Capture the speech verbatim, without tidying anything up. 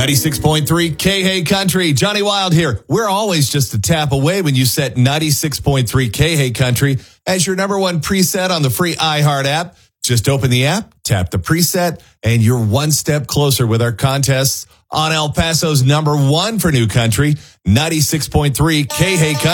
ninety-six point three K-Hey Country. Johnny Wild here. We're always just a tap away when you set ninety-six point three K-Hey Country as your number one preset on the free iHeart app. Just open the app, tap the preset, and you're one step closer with our contests on El Paso's number one for new country, ninety-six point three K-Hey Country.